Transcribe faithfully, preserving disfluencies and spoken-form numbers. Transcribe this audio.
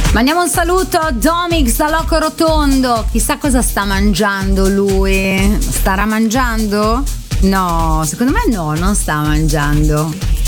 Mandiamo un saluto a Domix da Loco Rotondo. Chissà cosa sta mangiando lui. Starà mangiando? No, secondo me no, non sta mangiando.